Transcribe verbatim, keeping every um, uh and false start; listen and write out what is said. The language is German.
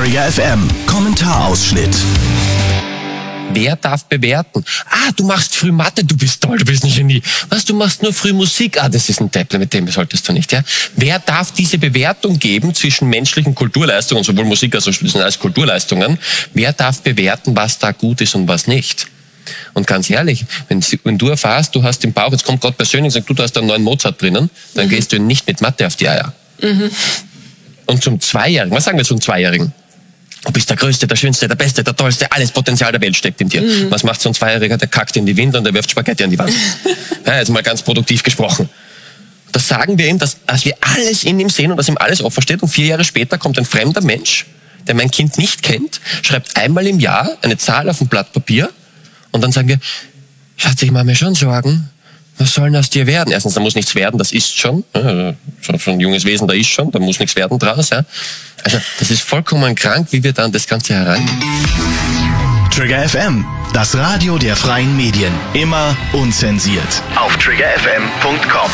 Trigger F M Kommentarausschnitt. Wer darf bewerten? Ah, du machst früh Mathe, du bist toll, du bist ein Genie. Was, du machst nur früh Musik? Ah, das ist ein Deppler, mit dem solltest du nicht, ja? Wer darf diese Bewertung geben zwischen menschlichen Kulturleistungen, sowohl Musik als auch sind alles Kulturleistungen? Wer darf bewerten, was da gut ist und was nicht? Und ganz ehrlich, wenn, wenn du erfährst, du hast im Bauch, jetzt kommt Gott persönlich und sagt, du, du hast einen neuen Mozart drinnen, dann mhm. gehst du nicht mit Mathe auf die Eier. Mhm. Und zum Zweijährigen, was sagen wir zum Zweijährigen? Du bist der Größte, der Schönste, der Beste, der Tollste, alles Potenzial der Welt steckt in dir. Mhm. Was macht so ein Zweijähriger? Der kackt in die Windel und der wirft Spaghetti an die Wand. Ja, jetzt mal ganz produktiv gesprochen. Das sagen wir ihm, dass, dass wir alles in ihm sehen und dass ihm alles offen steht. Und vier Jahre später kommt ein fremder Mensch, der mein Kind nicht kennt, schreibt einmal im Jahr eine Zahl auf ein Blatt Papier und dann sagen wir, Schatz, ich mache mir schon Sorgen. Was soll denn aus dir werden? Erstens, da muss nichts werden, das ist schon. Ja, schon, schon ein junges Wesen, da ist schon, da muss nichts werden draus. Ja. Also das ist vollkommen krank, wie wir dann das Ganze heran. Trigger F M, das Radio der freien Medien. Immer unzensiert. Auf trigger f m punkt com.